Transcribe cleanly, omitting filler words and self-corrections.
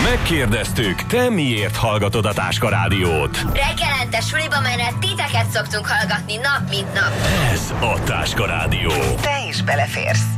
Megkérdeztük, te miért hallgatod a Táska Rádiót? Reggelente suliba menet titeket szoktunk hallgatni nap mint nap. Ez a Táska Rádió. Te is beleférsz.